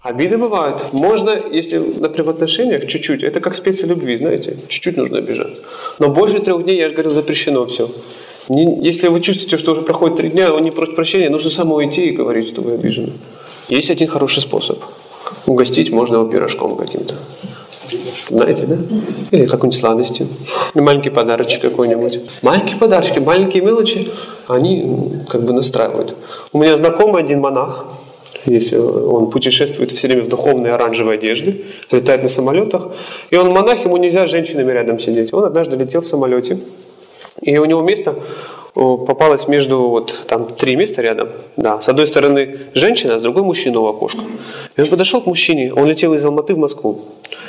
Обиды бывают. Можно, если, например, в отношениях чуть-чуть, это как специя любви, знаете, чуть-чуть нужно обижаться. Но больше 3 дней, я же говорил, запрещено все. Если вы чувствуете, что уже проходит 3 дня, он не просит прощения, нужно самому идти и говорить, что вы обижены. Есть один хороший способ. Угостить можно его пирожком каким-то. Знаете, да? Или какой-нибудь сладостью. Маленький подарочек какой-нибудь. Маленькие подарочки, маленькие мелочи, они как бы настраивают. У меня знакомый один монах, если он путешествует все время в духовной оранжевой одежде, летает на самолетах, и он монах, ему нельзя с женщинами рядом сидеть. Он однажды летел в самолете, и у него место попалось между, там 3 места рядом. Да, с одной стороны женщина, а с другой мужчина у окошка. И он подошел к мужчине, он летел из Алматы в Москву.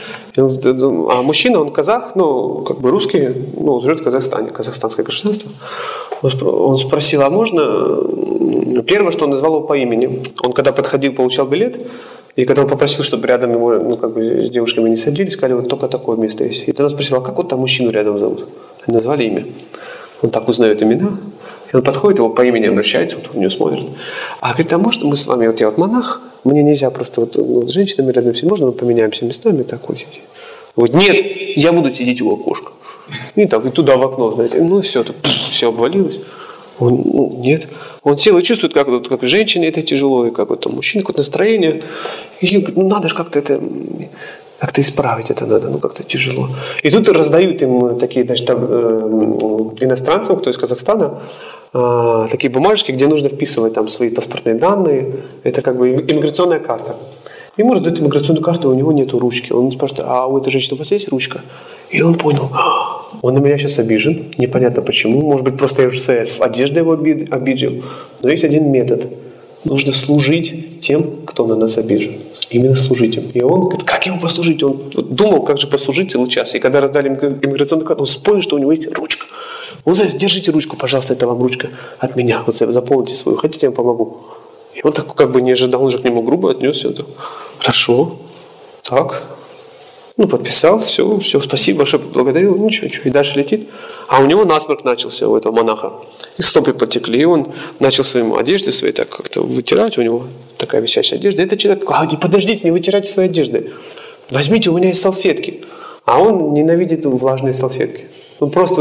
А мужчина, он казах, как бы русский, живет в Казахстане, казахстанское гражданство. Он спросил, а можно... Первое, что он назвал его по имени. Он когда подходил, получал билет, и когда он попросил, чтобы рядом ему, с девушками не садились, сказали, вот только такое место есть. И тогда он спросил, а как вот там мужчину рядом зовут? Они назвали имя. Он так узнает имена. И он подходит, его по имени обращается, вот он него смотрит. А говорит, а может мы с вами, я монах, мне нельзя просто с женщинами рядом сидеть, можно мы поменяемся местами такой? Вот нет, я буду сидеть у окошка. И туда в окно, знаете. Все обвалилось. Он, нет. Он сел и чувствует, как женщине это тяжело, и как мужчине какое-то настроение. И говорит, надо же как-то это... Как-то исправить это надо, как-то тяжело. И тут раздают им такие, иностранцам, кто из Казахстана, такие бумажки, где нужно вписывать там свои паспортные данные. Это как бы иммиграционная карта. Ему раздают иммиграционную карту, у него нету ручки. Он спрашивает, а у этой женщины у вас есть ручка? И он понял, он на меня сейчас обижен, непонятно почему. Может быть, просто я уже своей одеждой его обидел. Но есть один метод. Нужно служить тем, кто на нас обижен. Именно служить им. И он говорит, как ему послужить? Он думал, как же послужить целый час. И когда раздали иммиграционную карту, он вспомнил, что у него есть ручка. Он говорит, держите ручку, пожалуйста, это вам ручка от меня. Вот заполните свою, хотите, я вам помогу. И он так как бы не ожидал, он же к нему грубо отнесся. Хорошо, так. Подписал, все, спасибо большое, поблагодарил, ничего. И дальше летит. А у него насморк начался, у этого монаха. И стопы потекли, и он начал своему одеждой своей так как-то вытирать. У него такая висящая одежда. Этот человек, подождите, не вытирайте свои одежды. Возьмите, у меня есть салфетки. А он ненавидит влажные салфетки. Он просто,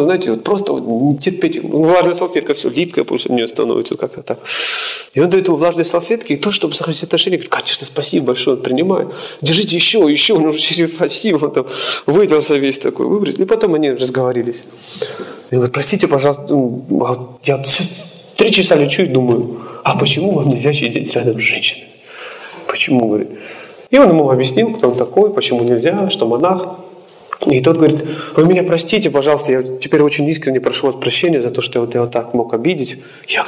не терпеть. Влажная салфетка, все липкое после нее становится, как-то так. И он дает ему влажные салфетки, и то, чтобы сохранить отношения, говорит, конечно, спасибо большое, он принимает. Держите еще, он уже через спасибо, он там выделся весь такой, выбросил. И потом они разговорились. И он говорит, простите, пожалуйста, я 3 часа лечу и думаю, а почему вам нельзя сидеть рядом с женщиной? Почему, говорит. И он ему объяснил, кто он такой, почему нельзя, что монах. И тот говорит, вы меня простите, пожалуйста, я теперь очень искренне прошу вас прощения за то, что я вот так мог обидеть. Я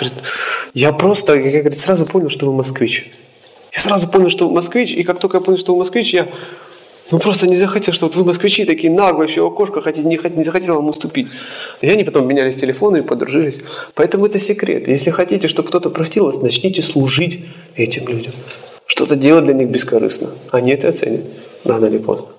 сразу понял, что вы москвич. Я сразу понял, что вы москвич, и как только я понял, что вы москвич, я просто не захотел, что вы москвичи такие наглые, еще окошко не захотел вам уступить. И они потом менялись телефоны и подружились. Поэтому это секрет. Если хотите, чтобы кто-то простил вас, начните служить этим людям. Что-то делать для них бескорыстно. Они это оценят рано или поздно.